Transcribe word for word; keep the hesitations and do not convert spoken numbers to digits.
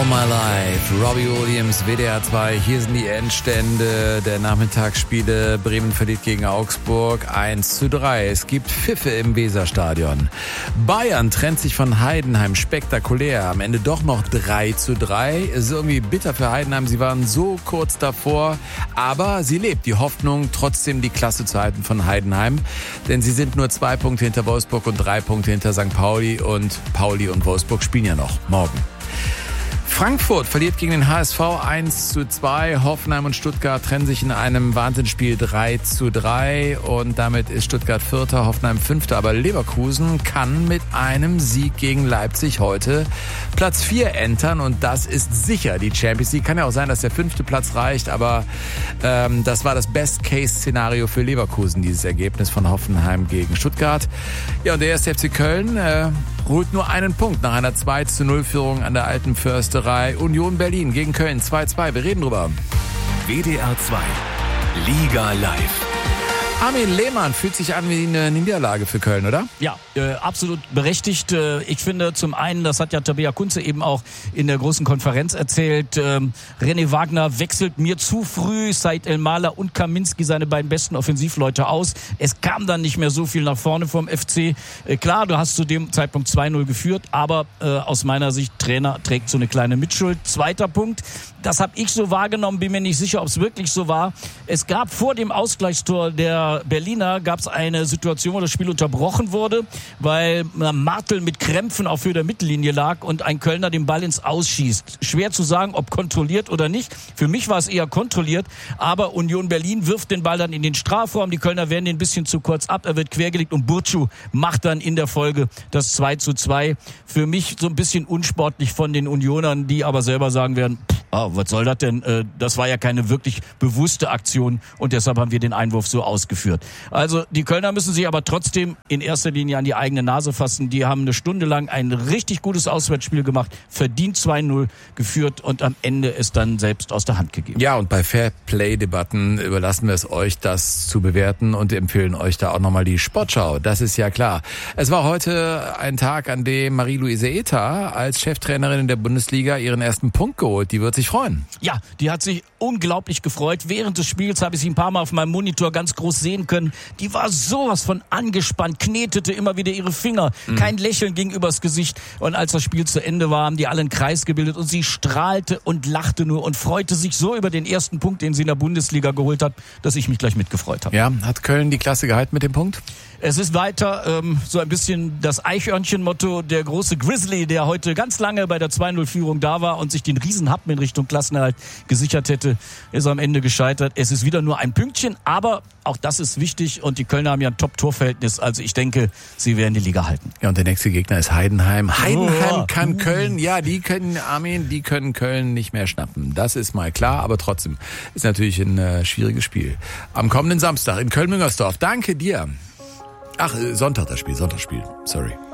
All My Life, Robbie Williams, W D R zwei, hier sind die Endstände der Nachmittagsspiele. Bremen verliert gegen Augsburg eins zu drei. Es gibt Pfiffe im Weserstadion. Bayern trennt sich von Heidenheim spektakulär. Am Ende doch noch drei zu drei. Es ist irgendwie bitter für Heidenheim, sie waren so kurz davor. Aber sie lebt die Hoffnung, trotzdem die Klasse zu halten von Heidenheim. Denn sie sind nur zwei Punkte hinter Wolfsburg und drei Punkte hinter Sankt Pauli. Und Pauli und Wolfsburg spielen ja noch morgen. Frankfurt verliert gegen den H S V eins zu zwei. Hoffenheim und Stuttgart trennen sich in einem Wahnsinnsspiel drei zu drei. Und damit ist Stuttgart Vierter, Hoffenheim Fünfter. Aber Leverkusen kann mit einem Sieg gegen Leipzig heute Platz vier entern. Und das ist sicher die Champions League. Kann ja auch sein, dass der fünfte Platz reicht. Aber ähm, das war das Best-Case-Szenario für Leverkusen, dieses Ergebnis von Hoffenheim gegen Stuttgart. Ja, und der erste F C Köln äh, holt nur einen Punkt nach einer zwei zu null Führung an der alten Försterei. Union Berlin gegen Köln zwei zu zwei. Wir reden drüber. W D R zwei Liga Live. Armin Lehmann fühlt sich an wie eine Niederlage für Köln, oder? Ja, äh, absolut berechtigt. Äh, ich finde zum einen, das hat ja Tabea Kunze eben auch in der großen Konferenz erzählt, ähm, René Wagner wechselt mir zu früh, Said Elmala und Kaminski, seine beiden besten Offensivleute, aus. Es kam dann nicht mehr so viel nach vorne vom F C. Äh, klar, du hast zu dem Zeitpunkt zwei null geführt, aber äh, aus meiner Sicht, Trainer trägt so eine kleine Mitschuld. Zweiter Punkt, das habe ich so wahrgenommen, bin mir nicht sicher, ob es wirklich so war. Es gab vor dem Ausgleichstor der Berliner gab es eine Situation, wo das Spiel unterbrochen wurde, weil Martel mit Krämpfen auf Höhe der Mittellinie lag und ein Kölner den Ball ins Aus schießt. Schwer zu sagen, ob kontrolliert oder nicht. Für mich war es eher kontrolliert, aber Union Berlin wirft den Ball dann in den Strafraum. Die Kölner wehren den ein bisschen zu kurz ab, er wird quergelegt und Burcu macht dann in der Folge das zwei zu zwei. Für mich so ein bisschen unsportlich von den Unionern, die aber selber sagen werden, oh, was soll das denn? Das war ja keine wirklich bewusste Aktion und deshalb haben wir den Einwurf so ausgeführt. Also die Kölner müssen sich aber trotzdem in erster Linie an die eigene Nase fassen. Die haben eine Stunde lang ein richtig gutes Auswärtsspiel gemacht, verdient zwei null geführt und am Ende ist dann selbst aus der Hand gegeben. Ja, und bei Fairplay-Debatten überlassen wir es euch, das zu bewerten und empfehlen euch da auch nochmal die Sportschau. Das ist ja klar. Es war heute ein Tag, an dem Marie-Louise Ether als Cheftrainerin in der Bundesliga ihren ersten Punkt geholt. Die wird sich freuen. Ja, die hat sich unglaublich gefreut. Während des Spiels habe ich sie ein paar Mal auf meinem Monitor ganz groß sehen können. Die war sowas von angespannt, knetete immer wieder ihre Finger. Mhm. Kein Lächeln ging übers Gesicht. Und als das Spiel zu Ende war, haben die alle einen Kreis gebildet und sie strahlte und lachte nur und freute sich so über den ersten Punkt, den sie in der Bundesliga geholt hat, dass ich mich gleich mitgefreut habe. Ja, hat Köln die Klasse gehalten mit dem Punkt? Es ist weiter ähm, so ein bisschen das Eichhörnchen-Motto. Der große Grizzly, der heute ganz lange bei der zwei null Führung da war und sich den Riesenhappen in Richtung Klassenerhalt gesichert hätte, ist am Ende gescheitert. Es ist wieder nur ein Pünktchen, aber auch das ist wichtig und die Kölner haben ja ein Top-Torverhältnis. Also ich denke, sie werden die Liga halten. Ja, und der nächste Gegner ist Heidenheim. Heidenheim oh. kann Köln, ja, die können, Armin, die können Köln nicht mehr schnappen. Das ist mal klar, aber trotzdem ist natürlich ein äh, schwieriges Spiel. Am kommenden Samstag in Köln-Müngersdorf. Danke dir. Ach, Sonntag das Spiel, Sonntagsspiel. Sorry.